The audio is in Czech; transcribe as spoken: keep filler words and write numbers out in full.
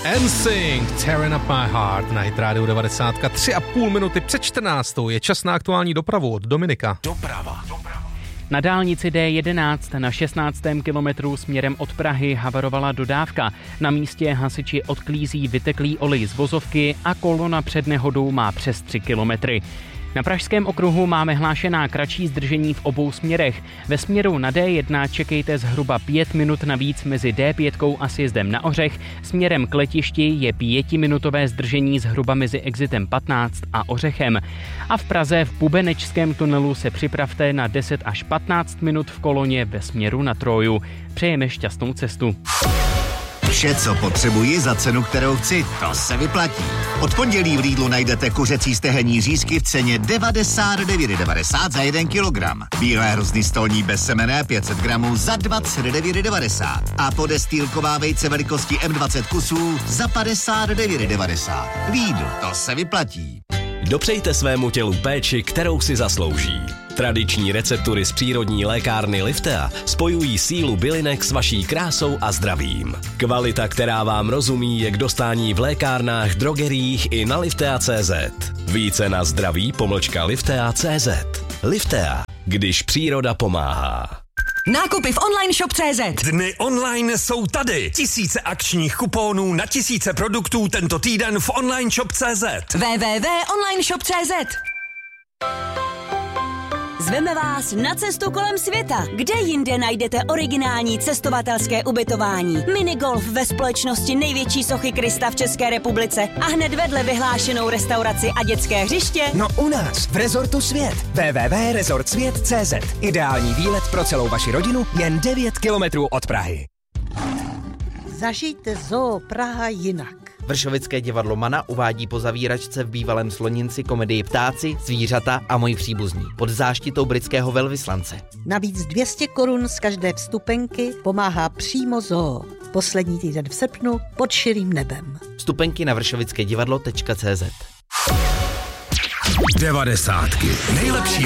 N Sync, Tearing Up My Heart na Hit Radio devadesát, tři a půl minuty před čtrnáctou je čas na aktuální dopravu od Dominika. Doprava. Na dálnici D jedenáct na šestnáctém kilometru směrem od Prahy havarovala dodávka. Na místě hasiči odklízí vyteklý olej z vozovky a kolona před nehodou má přes tři kilometry. Na pražském okruhu máme hlášená kratší zdržení v obou směrech. Ve směru na D jedna čekejte zhruba pět minut navíc mezi D pět a sjezdem na Ořech. Směrem k letišti je pětiminutové zdržení zhruba mezi exitem patnáct a Ořechem. A v Praze v Bubenečském tunelu se připravte na deset až patnáct minut v koloně ve směru na Troju. Přejeme šťastnou cestu. Vše, co potřebuji za cenu, kterou chci, to se vyplatí. Od pondělí v Lidlu najdete kuřecí stehenní řízky v ceně devadesát devět devadesát za jeden kilogram. Bílé hrozny stolní bezsemenné pět set gramů za dvacet devět devadesát. A podestýlková vejce velikosti M dvacet kusů za padesát devět devadesát. Lidl, to se vyplatí. Dopřejte svému tělu péči, kterou si zaslouží. Tradiční receptury z přírodní lékárny Liftea spojují sílu bylinek s vaší krásou a zdravím. Kvalita, která vám rozumí, je k dostání v lékárnách, drogeriích i na liftea tečka cé zet. Více na zdraví pomlčka liftea tečka cé zet. Liftea, když příroda pomáhá. Nákupy v online shop tečka cé zet. Dny online jsou tady. Tisíce akčních kuponů na tisíce produktů tento týden v online shop tečka cé zet. w w w tečka online shop tečka cé zet. Zveme vás na cestu kolem světa. Kde jinde najdete originální cestovatelské ubytování? Minigolf ve společnosti největší sochy Krista v České republice a hned vedle vyhlášenou restauraci a dětské hřiště? No u nás, v Rezortu Svět. w w w tečka rezort svět tečka cé zet. Ideální výlet pro celou vaši rodinu jen devět kilometrů od Prahy. Zažijte Zoo Praha jinak. Vršovické divadlo Mana uvádí po zavíračce v bývalém Sloninci komedii Ptáci, zvířata a moji příbuzní pod záštitou britského velvyslance. Navíc dvě stě korun z každé vstupenky pomáhá přímo Zoo. Poslední týden v srpnu pod širým nebem. Vstupenky na vršovické divadlo tečka cé zet. Devadesátky. Nejlepší